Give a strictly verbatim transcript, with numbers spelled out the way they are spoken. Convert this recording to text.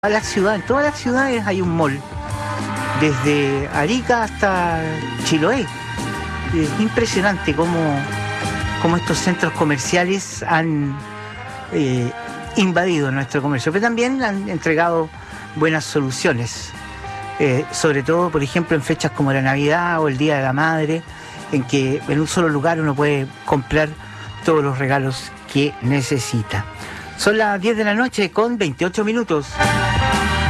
A la ciudad, en todas las ciudades hay un mall, desde Arica hasta Chiloé. Es impresionante cómo, cómo estos centros comerciales han eh, invadido nuestro comercio, pero también han entregado buenas soluciones, eh, sobre todo, por ejemplo, en fechas como la Navidad o el Día de la Madre, en que en un solo lugar uno puede comprar todos los regalos que necesita. Son las diez de la noche con veintiocho minutos.